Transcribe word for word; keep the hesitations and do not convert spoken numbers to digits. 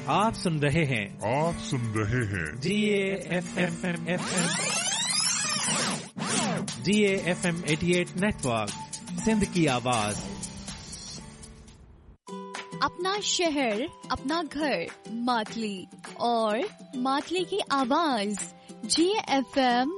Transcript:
आप सुन रहे हैं आप सुन रहे हैं जी A F M F M G A F M अठासी नेटवर्क, सिंध की आवाज। अपना शहर, अपना घर, मातली और मातली की आवाज जी ए एफ एम